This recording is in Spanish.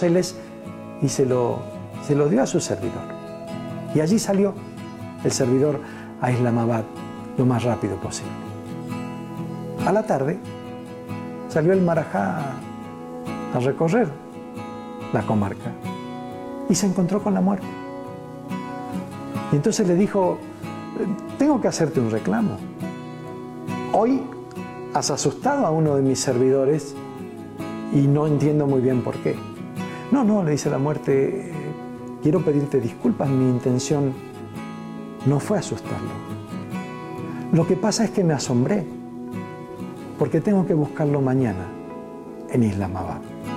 doseles y se lo dio a su servidor. Y allí salió el servidor a Islamabad lo más rápido posible. A la tarde salió el Marajá a recorrer la comarca y se encontró con la muerte. Y entonces le dijo: tengo que hacerte un reclamo. Hoy has asustado a uno de mis servidores y no entiendo muy bien por qué. No, le dice la muerte, quiero pedirte disculpas, mi intención no fue asustarlo. Lo que pasa es que me asombré, porque tengo que buscarlo mañana en Islamabad.